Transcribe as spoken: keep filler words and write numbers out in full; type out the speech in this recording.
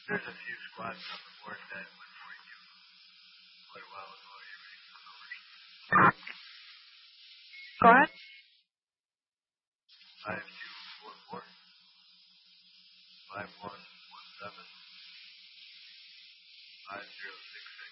There's a few squads on the board that went for you quite a while ago. Are you ready for numbers? Go ahead. Five two four four. Five one one seven. Five zero six.